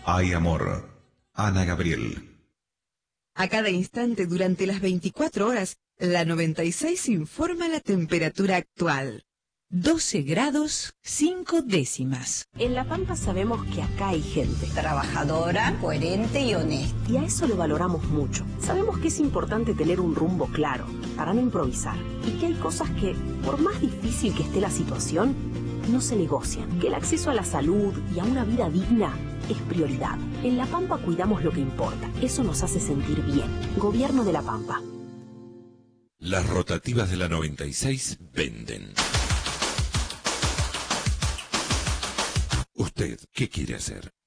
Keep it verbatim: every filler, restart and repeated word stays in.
Hay amor. Ana Gabriel. A cada instante durante las veinticuatro horas, la noventa y seis informa la temperatura actual. doce grados, cinco décimas. En La Pampa sabemos que acá hay gente trabajadora, coherente y honesta. Y a eso lo valoramos mucho. Sabemos que es importante tener un rumbo claro, para no improvisar. Y que hay cosas que, por más difícil que esté la situación, no se negocian. Que el acceso a la salud y a una vida digna es prioridad. En La Pampa cuidamos lo que importa. Eso nos hace sentir bien. Gobierno de La Pampa. Las rotativas de la noventa y seis venden. ¿Usted qué quiere hacer?